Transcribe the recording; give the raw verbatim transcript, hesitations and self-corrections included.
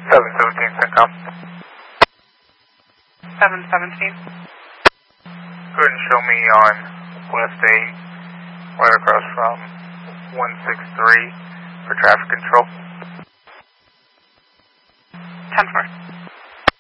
seven seventeen, CENTCOM. seven seventeen. Go ahead and show me on West eight, right across from one six three for traffic control. ten four.